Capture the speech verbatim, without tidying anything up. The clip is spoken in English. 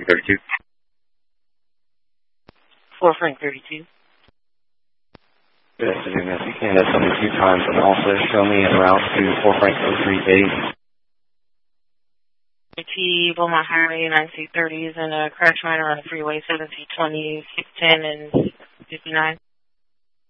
Frank thirty-two. four Frank thirty-two. Good afternoon, yes, you can. That's something two times. And also show me en route to four Frank oh three eight. T Beaumont Highway nine C thirty is in a crash minor on the freeway seven C twenty, six ten, and fifty-nine.